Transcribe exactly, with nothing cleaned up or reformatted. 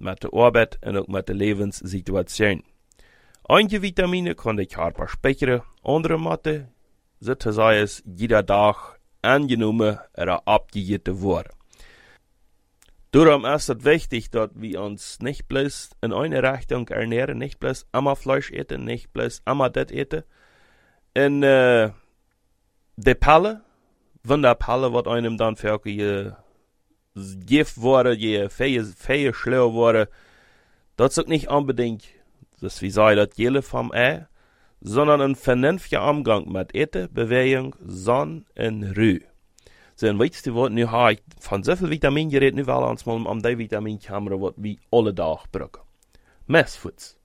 met de arbeid en ook met de levenssituatie. Eentje vitamine kan de körper speicheren, andere mate zit is iedere dag aangenomen oder abgegeten worden. Daarom is het wichtig dat we ons niet bloos in een richting ernähren, niet bloos allemaal Fleisch eten, niet bloos allemaal dit eten. En uh, de pillen, van de pillen wat einem dan voor je gif worden, je veel schlau worden, dat is ook niet unbedingt, dus wie zei dat jelle van er, sondern een vernünftige omgang met eten, beweging, zon en ruw. So, en weet je wat, nu ga ik van zoveel vitamine gereed, nu wel eens mal om die vitaminkamer wat we alle dag gebruiken. Mesvoets.